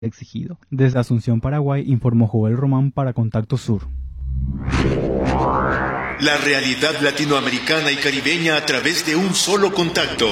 exigido. Desde Asunción, Paraguay, informó Joel Román para Contacto Sur. La realidad latinoamericana y caribeña a través de un solo contacto.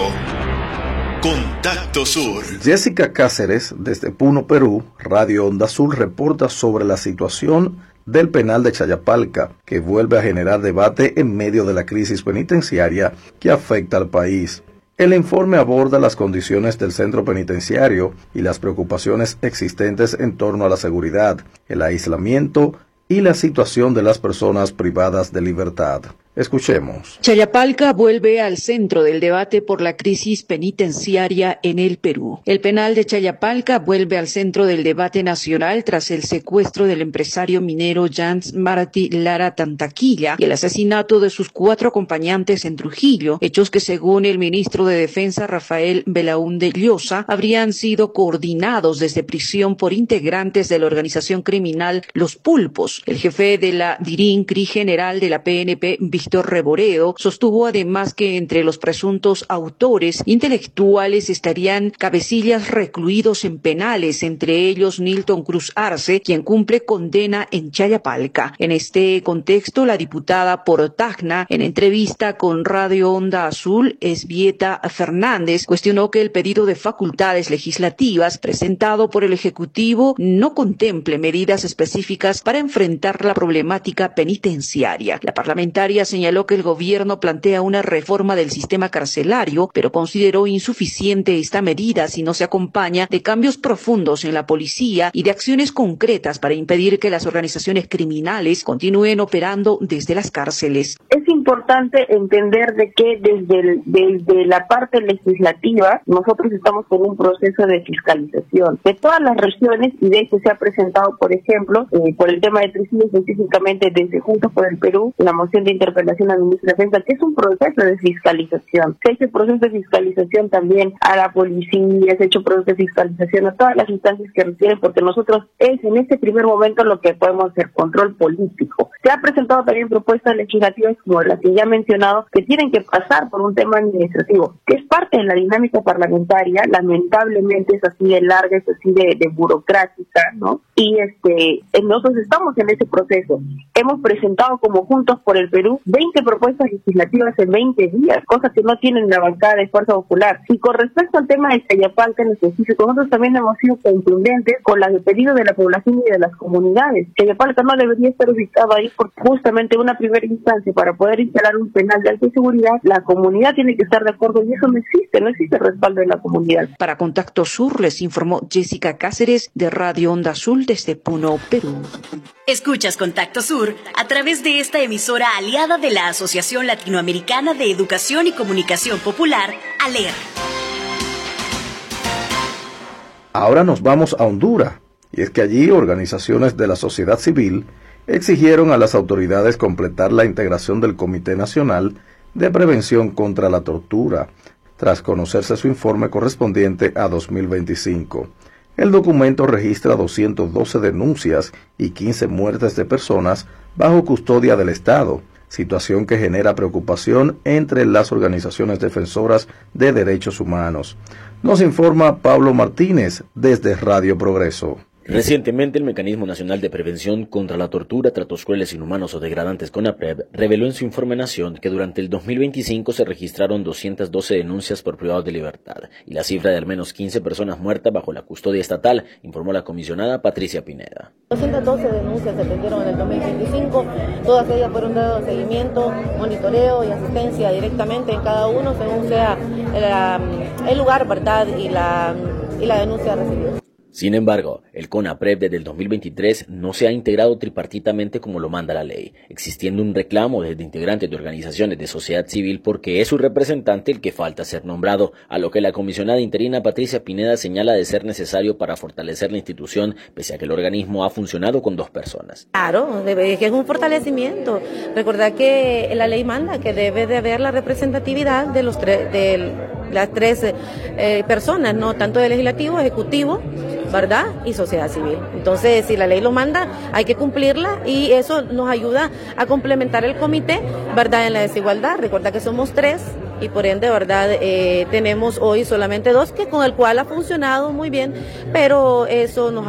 Contacto Sur. Jessica Cáceres, desde Puno, Perú, Radio Onda Azul, reporta sobre la situación del penal de Chayapalca, que vuelve a generar debate en medio de la crisis penitenciaria que afecta al país. El informe aborda las condiciones del centro penitenciario y las preocupaciones existentes en torno a la seguridad, el aislamiento y la situación de las personas privadas de libertad. Escuchemos. Chayapalca vuelve al centro del debate por la crisis penitenciaria en el Perú. El penal de Chayapalca vuelve al centro del debate nacional tras el secuestro del empresario minero Jans Martí Lara Tantaquilla y el asesinato de sus 4 acompañantes en Trujillo, hechos que según el ministro de Defensa Rafael Belaúnde Llosa habrían sido coordinados desde prisión por integrantes de la organización criminal Los Pulpos. El jefe de la DIRIN-CRI general de la PNP, Víctor Reboredo, sostuvo además que entre los presuntos autores intelectuales estarían cabecillas recluidos en penales, entre ellos Nilton Cruz Arce, quien cumple condena en Chayapalca. En este contexto, la diputada por Tacna, en entrevista con Radio Onda Azul, Esbieta Fernández, cuestionó que el pedido de facultades legislativas presentado por el Ejecutivo no contemple medidas específicas para enfrentar la problemática penitenciaria. La parlamentaria señaló que el gobierno plantea una reforma del sistema carcelario, pero consideró insuficiente esta medida si no se acompaña de cambios profundos en la policía y de acciones concretas para impedir que las organizaciones criminales continúen operando desde las cárceles. Es importante entender de que desde la parte legislativa nosotros estamos con un proceso de fiscalización de todas las regiones, y de hecho se ha presentado, por ejemplo, por el tema de Trujillo, específicamente desde Juntos por el Perú, la moción de interpelación al ministro de Defensa, que es un proceso de fiscalización. Se ha hecho proceso de fiscalización también a la policía, se ha hecho proceso de fiscalización a todas las instancias que requieren, porque nosotros es en este primer momento lo que podemos hacer, control político. Se ha presentado también propuestas legislativas como las que ya he mencionado, que tienen que pasar por un tema administrativo, que es parte de la dinámica parlamentaria. Lamentablemente es así de larga, es así de burocrática, ¿no? Y nosotros estamos en ese proceso. Hemos presentado como Juntos por el Perú 20 propuestas legislativas en 20 días, cosa que no tienen la bancada de Fuerza Popular. Y con respecto al tema de Chayapalca en específico, nosotros también hemos sido contundentes con el pedido de la población y de las comunidades. Chayapalca no debería estar ubicado ahí porque justamente una primera instancia para poder instalar un penal de alta seguridad, la comunidad tiene que estar de acuerdo, y eso no existe respaldo de la comunidad. Para Contacto Sur les informó Jessica Cáceres de Radio Onda Azul desde Puno, Perú. Escuchas Contacto Sur a través de esta emisora aliada de la Asociación Latinoamericana de Educación y Comunicación Popular, ALER. Ahora nos vamos a Honduras, y es que allí organizaciones de la sociedad civil exigieron a las autoridades completar la integración del Comité Nacional de Prevención contra la Tortura, tras conocerse su informe correspondiente a 2025. El documento registra 212 denuncias y 15 muertes de personas bajo custodia del Estado, situación que genera preocupación entre las organizaciones defensoras de derechos humanos. Nos informa Pablo Martínez desde Radio Progreso. Recientemente, el Mecanismo Nacional de Prevención contra la Tortura, Tratos Crueles, Inhumanos o Degradantes CONAPREV reveló en su informe Nación que durante el 2025 se registraron 212 denuncias por privado de libertad y la cifra de al menos 15 personas muertas bajo la custodia estatal, informó la comisionada Patricia Pineda. 212 denuncias se atendieron en el 2025, todas ellas fueron dadas seguimiento, monitoreo y asistencia directamente en cada uno según sea el lugar, ¿verdad? y la denuncia recibida. Sin embargo, el CONAPREV desde el 2023 no se ha integrado tripartitamente como lo manda la ley, existiendo un reclamo desde integrantes de organizaciones de sociedad civil porque es su representante el que falta ser nombrado, a lo que la comisionada interina Patricia Pineda señala de ser necesario para fortalecer la institución, pese a que el organismo ha funcionado con 2 personas. Claro, que es un fortalecimiento. Recordad que la ley manda que debe de haber la representatividad de las 3 personas, no tanto del legislativo, ejecutivo, ¿verdad? Y sociedad civil. Entonces, si la ley lo manda, hay que cumplirla y eso nos ayuda a complementar el comité, ¿verdad? En la desigualdad. Recuerda que somos 3 y por ende, ¿verdad? Tenemos hoy solamente 2 con el cual ha funcionado muy bien, pero eso nos